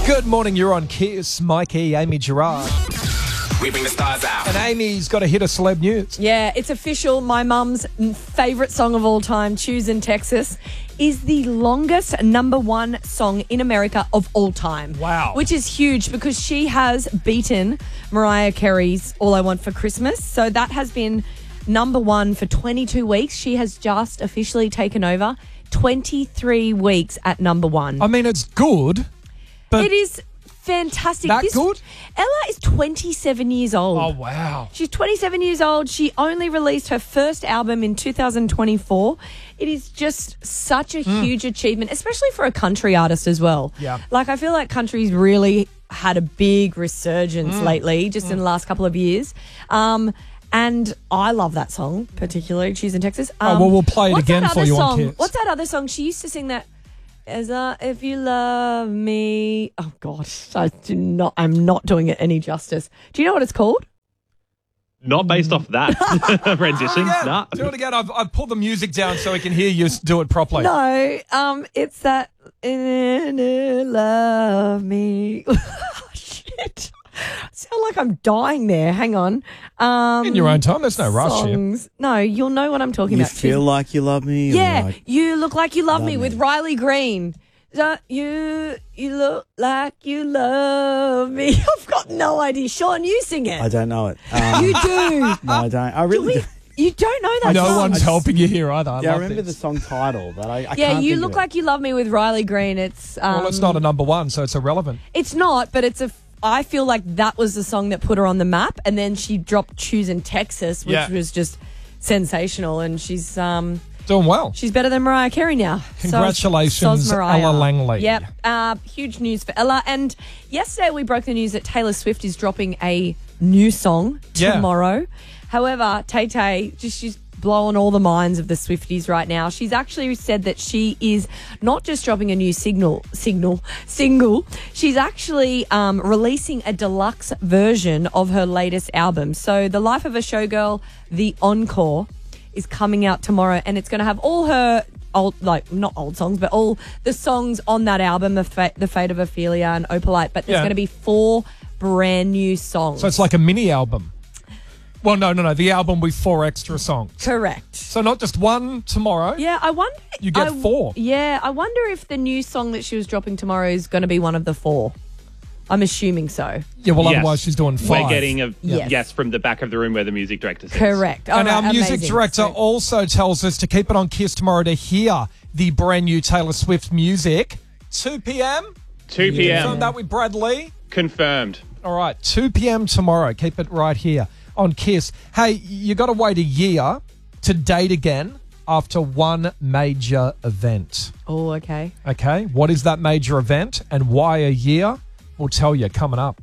Good morning, you're on Kiss. Mikey, Amy Gerard. We bring the stars out. And Amy's got a hit of celeb news. Yeah, it's official. My mum's favourite song of all time, Choosing Texas, is the longest #1 song in America of all time. Wow. Which is huge because she has beaten Mariah Carey's All I Want for Christmas. So that has been #1 for 22 weeks. She has just officially taken over 23 weeks at #1. I mean, it's good, but It is fantastic. that good? Ella is 27 years old. Oh, wow. She's 27 years old. She only released her first album in 2024. It is just such a huge achievement, especially for a country artist as well. Yeah. Like, I feel like country's really had a big resurgence lately, just in the last couple of years. And I love that song, particularly Choosing Texas. Well, we'll play it what's again that for other you on song? Kiss. What's that other song? She used to sing that. If you love me. Oh, God. I'm not doing it any justice. Do you know what it's called? Not based off that rendition. Yeah, Nah. do it again. I've pulled the music down so we can hear you do it properly. No, it's that love me. Shit. I sound like I'm dying there. Hang on. In your own time, there's no rush here. songs. No, you'll know what I'm talking You about. feel like you love me? Yeah, Like, You Look Like You Love Me Love with Me. Riley Green. You look like you love me. I've got no idea. Sean, you sing it. I don't know it. You do. No, I don't. I really do. You don't know that No song. one's helping you here either. Yeah, I love remember this. the song title, but I Yeah, can't You think Look of Like You Love Me with Riley Green. It's Well, it's not a #1, so it's irrelevant. It's not, but I feel like that was the song that put her on the map, and then she dropped Choosing Texas, which Yeah. was just sensational, and she's Doing well. better than Mariah Carey now. Congratulations, Soz Mariah. Ella Langley. Yep, huge news for Ella. And yesterday we broke the news that Taylor Swift is dropping a new song Yeah. tomorrow. However, Tay-Tay, she's blowing all the minds of the Swifties right now. She's actually said that she is not just dropping a new single. She's actually releasing a deluxe version of her latest album. So The Life of a Showgirl, The Encore, is coming out tomorrow, and it's going to have all her not old songs, but all the songs on that album, The Fate of Ophelia and Opalite. But there's Yeah. going to be 4 brand new songs. So it's like a mini album. Well, no. The album with 4 extra songs. Correct. So not just one tomorrow. Yeah, I wonder. You get 4. Yeah, I wonder if the new song that she was dropping tomorrow is going to be one of the 4. I'm assuming so. Yeah, well, Yes. otherwise she's doing 5. We're getting a Yes. yes from the back of the room where the music director sits. Correct. And All our right, music amazing. director So- also tells us to keep it on Kiss tomorrow to hear the brand new Taylor Swift music. 2 p.m. 2 p.m. Confirm that with Brad Lee. Confirmed. All right, 2 p.m. tomorrow. Keep it right here on Kiss. Hey, you got to wait a year to date again after one major event. Oh, okay. Okay, what is that major event and why a year? We'll tell you coming up.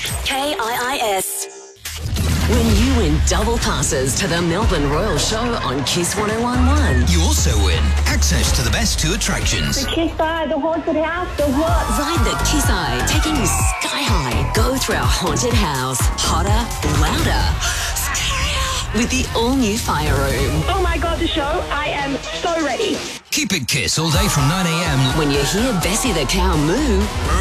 KIIS. When you win double passes to the Melbourne Royal Show on Kiss 101.1. You also win access to the best 2 attractions. Kiss Eye, the haunted house, the what? Ride the Kiss Eye, taking you sky high. Go through our haunted house. Hotter, louder, scarier. With the all-new fire room. Oh my God, the show! I am so ready. Keep it Kiss all day from 9 a.m. When you hear Bessie the cow moo,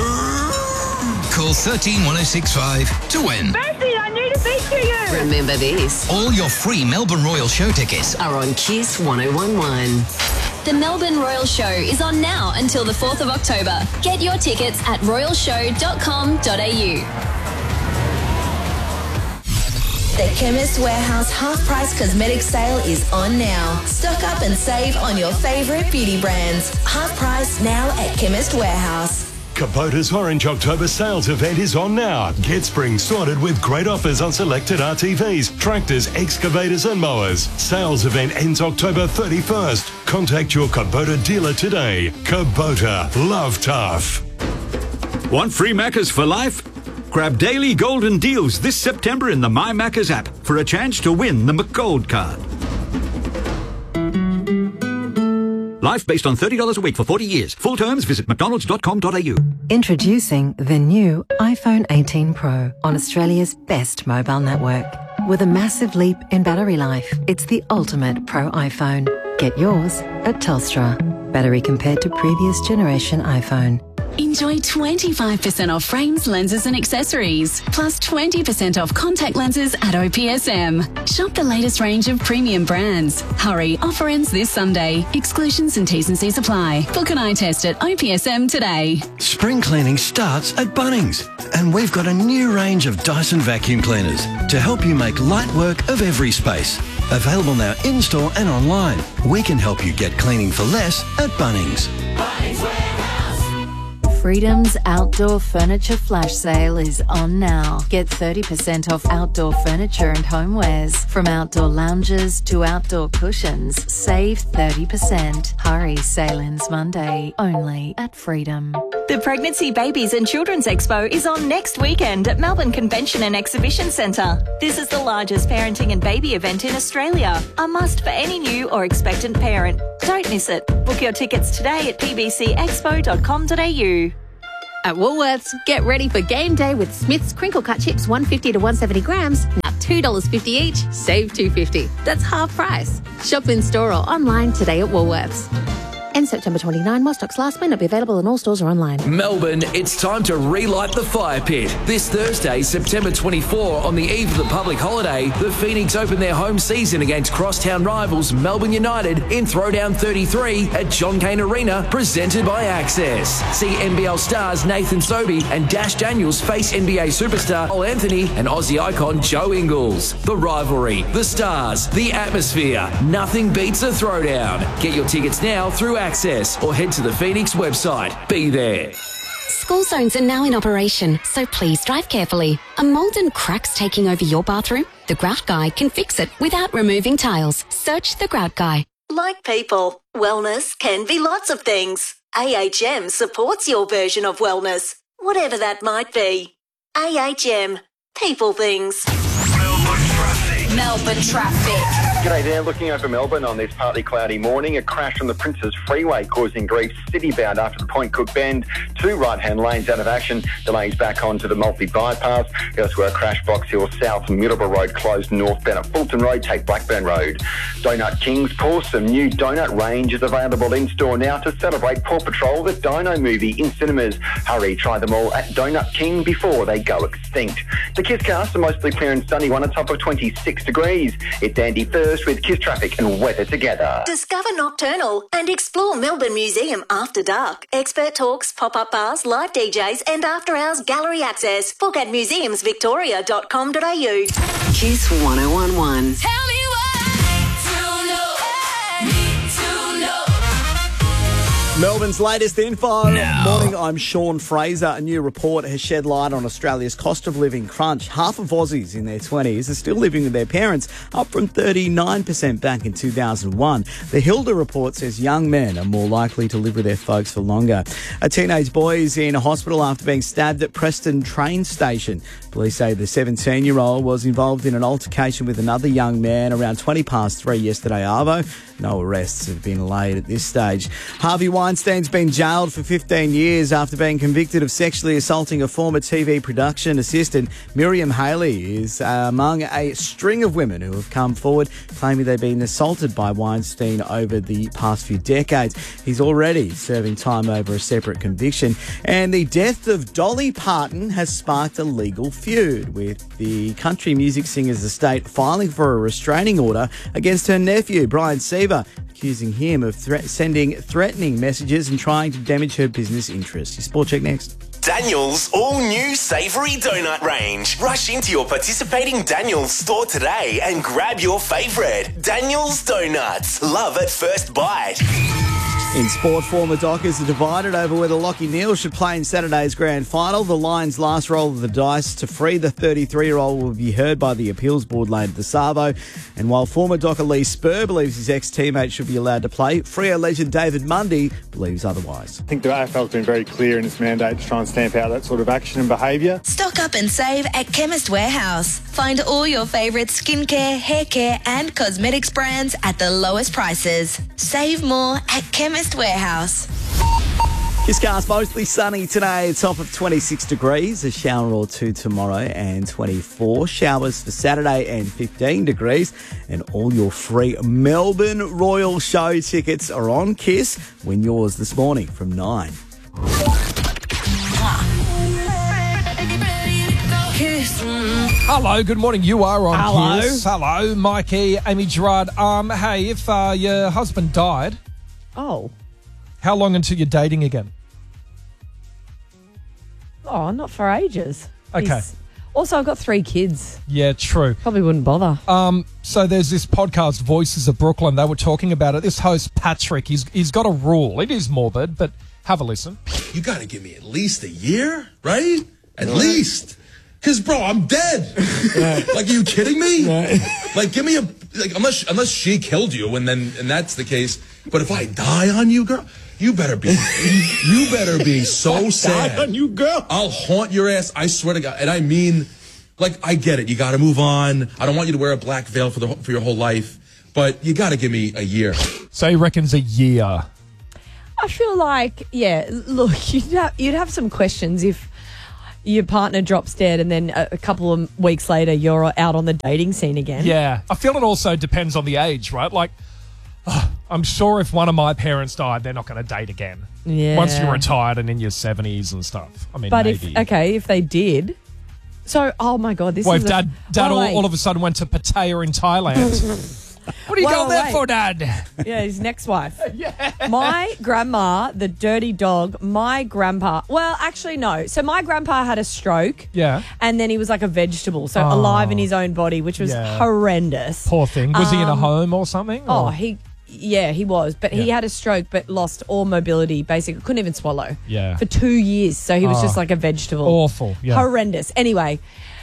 Call 131065 to win. Bessie, I need to speak to you. remember this. All your free Melbourne Royal Show tickets Are on Kiss 101.1. The Melbourne Royal Show is on now until the 4th of October. Get your tickets at royalshow.com.au. The Chemist Warehouse half-price cosmetic sale is on now. Stock up and save on your favourite beauty brands. Half price now at Chemist Warehouse. Kubota's Orange October sales event is on now. Get spring sorted with great offers on selected RTVs, tractors, excavators and mowers. Sales event ends October 31st. Contact your Kubota dealer today. Kubota, love tough. Want free Maccas for life? Grab daily golden deals this September in the My Maccas app for a chance to win the McGold card. Life based on $30 a week for 40 years. Full terms, visit mcdonalds.com.au. Introducing the new iPhone 18 Pro on Australia's best mobile network. With a massive leap in battery life, it's the ultimate Pro iPhone. Get yours at Telstra. Battery compared to previous generation iPhone. Enjoy 25% off frames, lenses and accessories, plus 20% off contact lenses at OPSM. Shop the latest range of premium brands. Hurry, offer ends this Sunday. Exclusions and T's and C's apply. Book an eye test at OPSM today. Spring cleaning starts at Bunnings, and we've got a new range of Dyson vacuum cleaners to help you make light work of every space. Available now in-store and online. We can help you get cleaning for less at Bunnings. Freedom's outdoor furniture flash sale is on now. Get 30% off outdoor furniture and homewares. From outdoor lounges to outdoor cushions, save 30%. Hurry, sale ends Monday, only at Freedom. The Pregnancy, Babies and Children's Expo is on next weekend at Melbourne Convention and Exhibition Centre. This is the largest parenting and baby event in Australia. A must for any new or expectant parent. Don't miss it. Book your tickets today at pbcexpo.com.au. At Woolworths, get ready for game day with Smith's crinkle cut chips, 150 to 170 grams, now $2.50 each, save $2.50. That's half price. Shop in store or online today at Woolworths. End September 29, while stocks last, may not be available in all stores or online. Melbourne, it's time to relight the fire pit. This Thursday, September 24, on the eve of the public holiday, the Phoenix open their home season against crosstown rivals Melbourne United in Throwdown 33 at John Cain Arena, presented by Access. See NBL stars Nathan Sobey and Dash Daniels face NBA superstar Cole Anthony and Aussie icon Joe Ingles. The rivalry, the stars, the atmosphere. Nothing beats a throwdown. Get your tickets now through Access or head to the Phoenix website. Be there. School zones are now in operation, so please drive carefully. Are mould and cracks taking over your bathroom? The Grout Guy can fix it without removing tiles. Search The Grout Guy. Like people, wellness can be lots of things. AHM supports your version of wellness, whatever that might be. AHM, people things. Melbourne traffic. G'day there, looking over Melbourne on this partly cloudy morning. A crash on the Princes Freeway causing grief city-bound after the Point Cook Bend. 2 right-hand lanes out of action. Delays back onto the multi-bypass. Elsewhere, crash Box Hill South, Middleborough Road closed northbound at Fulton Road. Take Blackburn Road. Donut King's Paw, some new donut ranges available in-store now to celebrate Paw Patrol, the Dino movie in cinemas. Hurry, try them all at Donut King before they go extinct. The Kiss Cast, a mostly clear and sunny one, a top of 26 degrees. It's Andy first with Kiss Traffic and weather together. Discover Nocturnal and explore Melbourne Museum after dark. Expert talks, pop-up bars, live DJs and after-hours gallery access. Book at museumsvictoria.com.au. Kiss 1011. Tell me Melbourne's latest info. Morning, I'm Sean Fraser. A new report has shed light on Australia's cost of living crunch. Half of Aussies in their 20s are still living with their parents, up from 39% back in 2001. The Hilda report says young men are more likely to live with their folks for longer. A teenage boy is in hospital after being stabbed at Preston train station. Police say the 17-year-old was involved in an altercation with another young man around 3:20 yesterday, arvo. No arrests have been laid at this stage. Harvey Weinstein's been jailed for 15 years after being convicted of sexually assaulting a former TV production assistant. Miriam Haley is among a string of women who have come forward claiming they've been assaulted by Weinstein over the past few decades. He's already serving time over a separate conviction. And the death of Dolly Parton has sparked a legal feud, with the country music singer's estate filing for a restraining order against her nephew, Brian Seaver, accusing him of sending threatening messages and trying to damage her business interests. Your Sport Check next. Daniel's all-new savoury donut range. Rush into your participating Daniel's store today and grab your favourite. Daniel's Donuts. Love at first bite. In sport, former Dockers are divided over whether Lachie Neale should play in Saturday's grand final. The Lions' last roll of the dice to free the 33-year-old will be heard by the appeals board later this Savo. And while former Docker Lee Spur believes his ex-teammate should be allowed to play, Freo legend David Mundy believes otherwise. I think the AFL's been very clear in its mandate to try and stamp out that sort of action and behaviour. Stock up and save at Chemist Warehouse. Find all your favourite skincare, hair care and cosmetics brands at the lowest prices. Save more at Chemist Warehouse. Kiscast mostly sunny today, top of 26 degrees, a shower or two tomorrow and 24. Showers for Saturday and 15 degrees. And all your free Melbourne Royal Show tickets are on Kiss. Win yours this morning from 9. Hello, good morning. You are on Hello. Kiss. Hello, Mikey, Amy Gerard. Hey, if your husband died, Oh. how long until you're dating again? Oh, not for ages. Okay. Also, I've got 3 kids. Yeah, true. Probably wouldn't bother. So there's this podcast, Voices of Brooklyn. They were talking about it. This host, Patrick, he's got a rule. It is morbid, but have a listen. You got to give me at least a year, right? At least. Because, bro, I'm dead. Like, are you kidding me? Like, give me a... Like, unless she killed you, and that's the case. But if I die on you, girl, you better be so sad. Die on you, girl. I'll haunt your ass, I swear to God. And I mean, like, I get it. You got to move on. I don't want you to wear a black veil for your whole life. But you got to give me a year. So he reckons a year. I feel like, yeah, look, you'd have some questions if your partner drops dead and then a couple of weeks later you're out on the dating scene again. Yeah. I feel it also depends on the age, right? Like, I'm sure if one of my parents died, they're not going to date again. Yeah. Once you're retired and in your 70s and stuff. I mean, But maybe. if they did, so, oh my God, this Well, is if Dad all of a sudden went to Pattaya in Thailand. What are you going there for, Dad? Yeah, his next wife. Yeah. My grandma, the dirty dog, my grandpa. Well, actually, no. So my grandpa had a stroke. Yeah. And then he was like a vegetable, so alive in his own body, which was horrendous. Poor thing. Was he in a home or something? Oh, or? he was. But he had a stroke but lost all mobility, basically. Couldn't even swallow. Yeah. For 2 years. So he was just like a vegetable. Awful. Yeah. Horrendous. Anyway,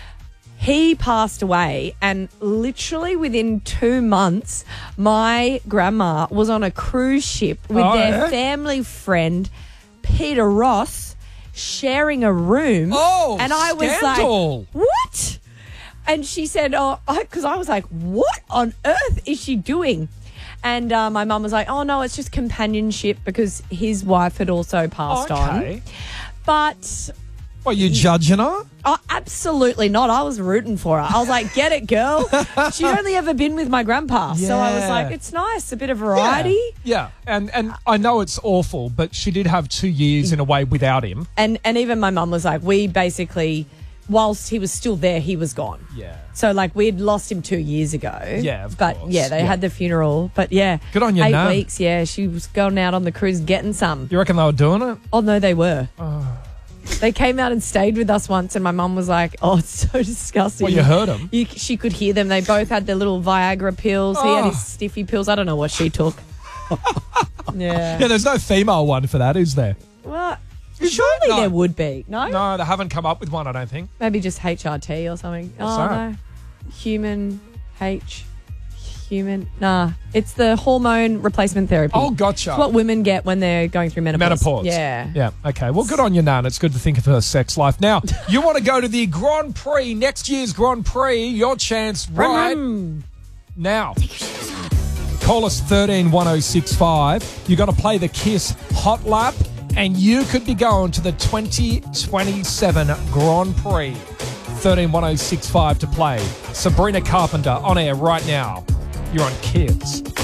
he passed away, and literally within 2 months, my grandma was on a cruise ship with their family friend, Peter Ross, sharing a room. Oh, and I was scandal. like, what? And she said, because I was like, what on earth is she doing? And my mum was like, oh, no, it's just companionship because his wife had also passed on. But... What, you judging her? Oh, absolutely not. I was rooting for her. I was like, get it, girl. She'd only ever been with my grandpa. So I was like, it's nice, a bit of variety. Yeah. And I know it's awful, but she did have 2 years in a way without him. And even my mum was like, we basically, whilst he was still there, he was gone. Yeah. So like we'd lost him 2 years ago. Yeah, of But course. yeah, they had the funeral. But yeah. Good on you, 8 Nan. weeks, yeah. She was going out on the cruise getting some. You reckon they were doing it? Oh, no, they were. They came out and stayed with us once, and my mum was like, oh, it's so disgusting. Well, you heard them. She could hear them. They both had their little Viagra pills. He had his stiffy pills. I don't know what she took. Yeah. Yeah, there's no female one for that, is there? Well, surely there would be. No? No, they haven't come up with one, I don't think. Maybe just HRT or something. What's that? No. Human. Nah. It's the hormone replacement therapy. Oh, gotcha. It's what women get when they're going through menopause. Yeah. Yeah. Okay. Well, good on you, Nan. It's good to think of her sex life. Now, you want to go to the Grand Prix, next year's Grand Prix, your chance right now. Call us 131065. You got to play the Kiss Hot Lap, and you could be going to the 2027 Grand Prix. 131065 to play. Sabrina Carpenter on air right now. You're on Kids.